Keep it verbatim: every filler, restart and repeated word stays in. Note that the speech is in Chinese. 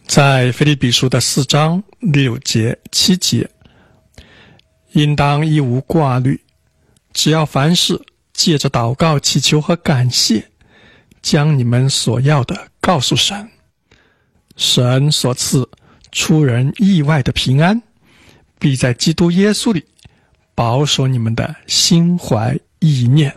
在腓立比书的四章六节七节，应当一无挂虑，只要凡事借着祷告祈求和感谢，将你们所要的告诉神，神所赐出人意外的平安，必在基督耶稣里保守你们的心怀意念。